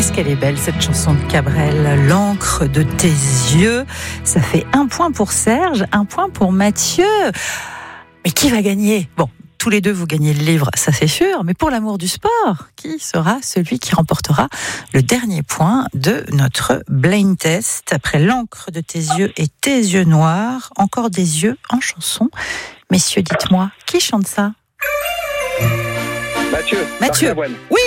Qu'est-ce qu'elle est belle cette chanson de Cabrel, l'encre de tes yeux. Ça fait 1 point pour Serge, 1 point pour Mathieu. Mais qui va gagner ? Bon, tous les deux vous gagnez le livre, ça c'est sûr, mais pour l'amour du sport, qui sera celui qui remportera le dernier point de notre blind test? Après l'encre de tes yeux et tes yeux noirs, encore des yeux en chanson. Messieurs, dites-moi, qui chante ça ? Mathieu. Oui,